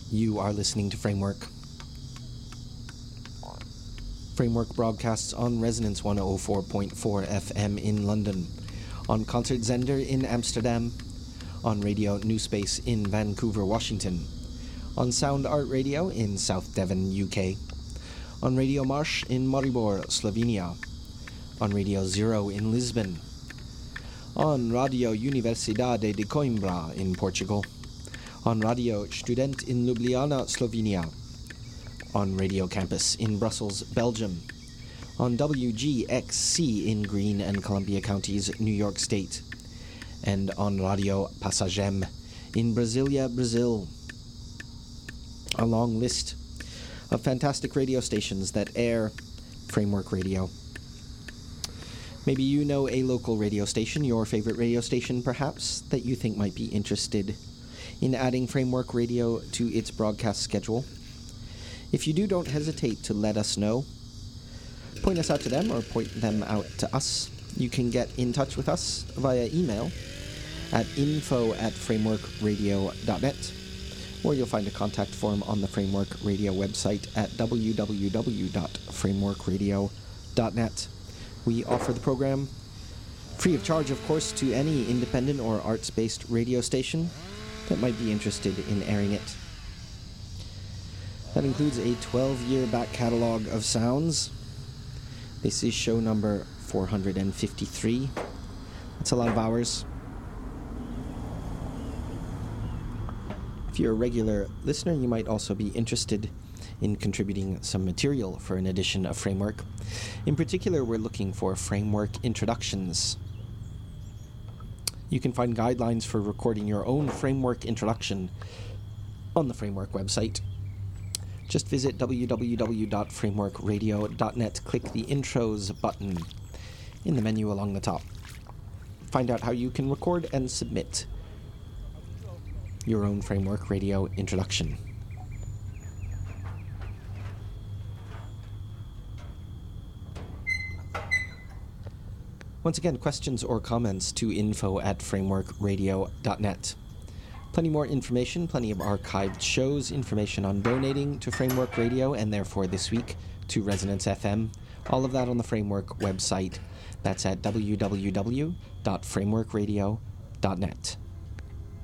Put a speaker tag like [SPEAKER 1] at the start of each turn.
[SPEAKER 1] You are listening to Framework. Framework broadcasts on Resonance 104.4 FM in London, on Concert Zender in Amsterdam, on Radio New Space in Vancouver, Washington, on Sound Art Radio in South Devon, UK, on Radio Marsh in Maribor, Slovenia, on Radio Zero in Lisbon, on Radio Universidade de Coimbra in Portugal, on Radio Student in Ljubljana, Slovenia, on Radio Campus in Brussels, Belgium, on WGXC in Greene and Columbia Counties, New York State, and on Radio Passagem in Brasilia, Brazil. A long list of fantastic radio stations that air Framework Radio. Maybe you know a local radio station, your favorite radio station perhaps, that you think might be interested in adding Framework Radio to its broadcast schedule. If you do, don't hesitate to let us know. Point us out to them or point them out to us. You can get in touch with us via email at info@frameworkradio.net, or you'll find a contact form on the Framework Radio website at www.frameworkradio.net. We offer the program free of charge, of course, to any independent or arts-based radio station that might be interested in airing it. That includes a 12-year back catalog of sounds. This is show number 453. That's a lot of hours. If you're a regular listener, you might also be interested in contributing some material for an edition of Framework. In particular, we're looking for Framework introductions. You can find guidelines for recording your own Framework introduction on the Framework website. Just visit www.frameworkradio.net, click the Intros button in the menu along the top. Find out how you can record and submit your own Framework Radio introduction. Once again, questions or comments to info@frameworkradio.net. Plenty more information, plenty of archived shows, information on donating to Framework Radio, and therefore this week to Resonance FM. All of that on the Framework website. That's at www.frameworkradio.net.